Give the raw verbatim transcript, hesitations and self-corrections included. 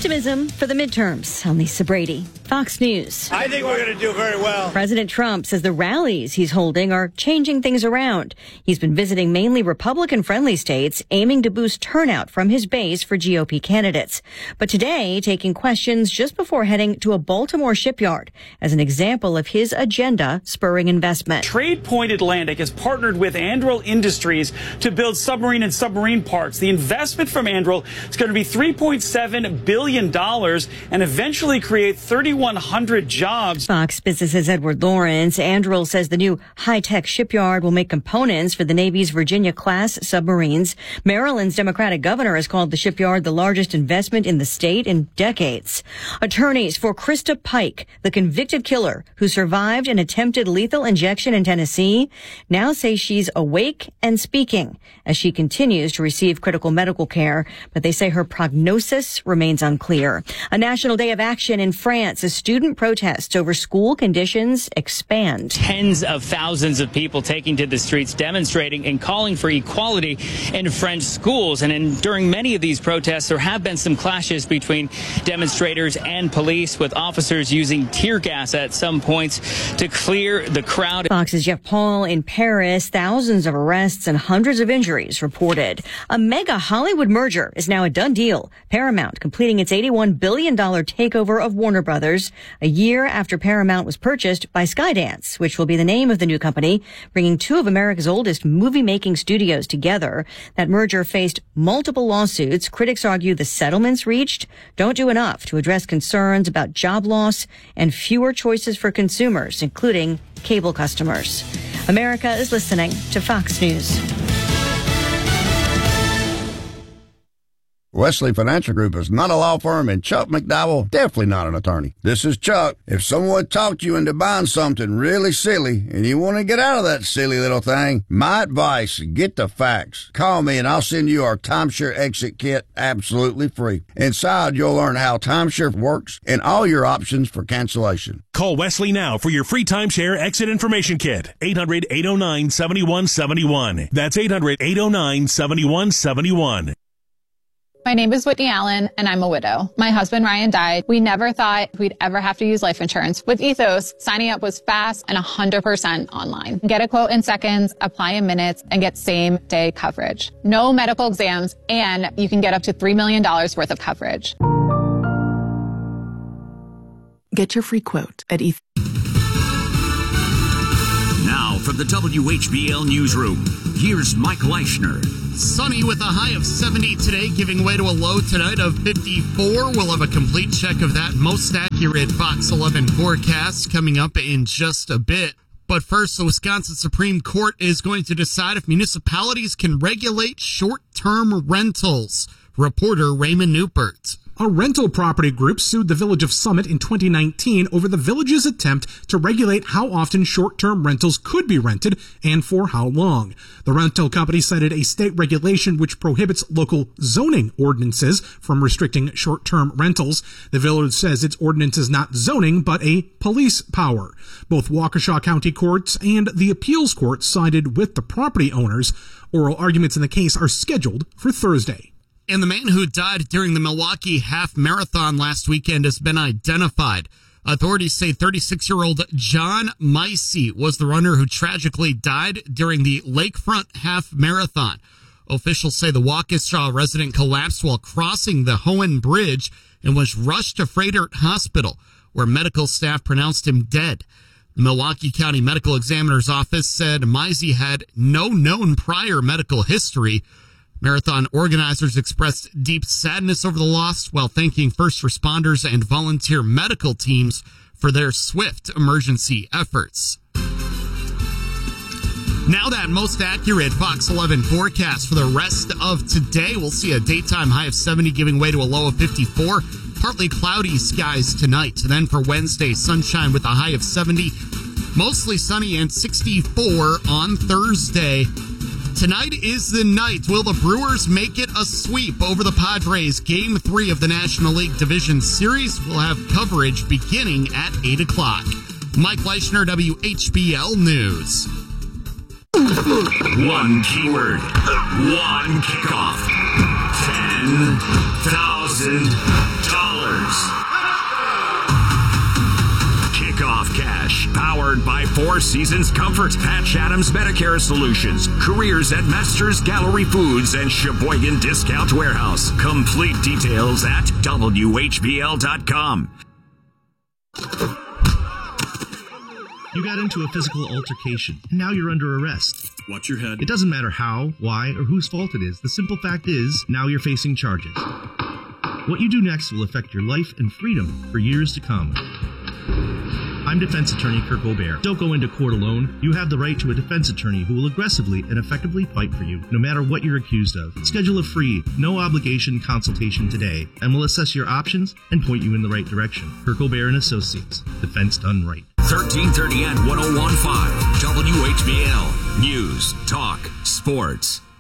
Optimism for the midterms. I'm Lisa Brady, Fox News. I think we're going to do very well. President Trump says the rallies he's holding are changing things around. He's been visiting mainly Republican-friendly states, aiming to boost turnout from his base for G O P candidates. But today, taking questions just before heading to a Baltimore shipyard as an example of his agenda spurring investment. Trade Point Atlantic has partnered with Anduril Industries to build submarine and submarine parts. The investment from Anduril is going to be three point seven billion dollars and eventually create thirty-one hundred jobs. Fox Business's Edward Lawrence. Anduril says the new high-tech shipyard will make components for the Navy's Virginia-class submarines. Maryland's Democratic governor has called the shipyard the largest investment in the state in decades. Attorneys for Krista Pike, the convicted killer who survived an attempted lethal injection in Tennessee, now say she's awake and speaking as she continues to receive critical medical care, but they say her prognosis remains unclear. A national day of action in France as student protests over school conditions expand. Tens of thousands of people taking to the streets, demonstrating and calling for equality in French schools. And in, during many of these protests, there have been some clashes between demonstrators and police, with officers using tear gas at some points to clear the crowd. Fox's Jeff Paul in Paris. Thousands of arrests and hundreds of injuries reported. A mega Hollywood merger is now a done deal. Paramount completing its eighty-one billion dollars takeover of Warner Brothers a year after Paramount was purchased by Skydance, which will be the name of the new company, bringing two of America's oldest movie-making studios together. That merger faced multiple lawsuits. Critics argue the settlements reached don't do enough to address concerns about job loss and fewer choices for consumers, including cable customers. America is listening to Fox News. Wesley Financial Group is not a law firm, and Chuck McDowell, definitely not an attorney. This is Chuck. If someone talked you into buying something really silly and you want to get out of that silly little thing, my advice, get the facts. Call me and I'll send you our timeshare exit kit absolutely free. Inside, you'll learn how timeshare works and all your options for cancellation. Call Wesley now for your free timeshare exit information kit. eight hundred, eight oh nine, seven one seven one. That's eight hundred, eight oh nine, seven one seven one. My name is Whitney Allen, and I'm a widow. My husband, Ryan, died. We never thought we'd ever have to use life insurance. With Ethos, signing up was fast and one hundred percent online. Get a quote in seconds, apply in minutes, and get same-day coverage. No medical exams, and you can get up to three million dollars worth of coverage. Get your free quote at Ethos. Now from the W H B L Newsroom, here's Mike Leischner. Sunny with a high of seventy today, giving way to a low tonight of fifty-four. We'll have a complete check of that most accurate Fox eleven forecast coming up in just a bit. But first, the Wisconsin Supreme Court is going to decide if municipalities can regulate short-term rentals. Reporter Raymond Newpert. A rental property group sued the Village of Summit in twenty nineteen over the village's attempt to regulate how often short-term rentals could be rented and for how long. The rental company cited a state regulation which prohibits local zoning ordinances from restricting short-term rentals. The village says its ordinance is not zoning, but a police power. Both Waukesha County courts and the appeals court sided with the property owners. Oral arguments in the case are scheduled for Thursday. And the man who died during the Milwaukee Half Marathon last weekend has been identified. Authorities say thirty-six-year-old John Micey was the runner who tragically died during the Lakefront Half Marathon. Officials say the Waukesha resident collapsed while crossing the Hohen Bridge and was rushed to Froedtert Hospital, where medical staff pronounced him dead. The Milwaukee County Medical Examiner's Office said Micey had no known prior medical history. Marathon organizers expressed deep sadness over the loss while thanking first responders and volunteer medical teams for their swift emergency efforts. Now that most accurate Fox eleven forecast for the rest of today. We'll see a daytime high of seventy giving way to a low of fifty-four. Partly cloudy skies tonight. Then for Wednesday, sunshine with a high of seventy. Mostly sunny and sixty-four on Thursday. Tonight is the night. Will the Brewers make it a sweep over the Padres? Game three of the National League Division Series will have coverage beginning at eight o'clock. Mike Leischner, W H B L News. One keyword, one kickoff, ten thousand dollars. Four Seasons Comfort, Patch Adams Medicare Solutions, careers at Masters Gallery Foods and Sheboygan Discount Warehouse. Complete details at W H B L dot com. You got into a physical altercation, and now you're under arrest. Watch your head. It doesn't matter how, why, or whose fault it is. The simple fact is, now you're facing charges. What you do next will affect your life and freedom for years to come. I'm defense attorney Kirk Aubert. Don't go into court alone. You have the right to a defense attorney who will aggressively and effectively fight for you, no matter what you're accused of. Schedule a free, no-obligation consultation today, and we'll assess your options and point you in the right direction. Kirk Aubert and Associates. Defense done right. thirteen thirty and one oh one point five W H B L News, Talk, Sports.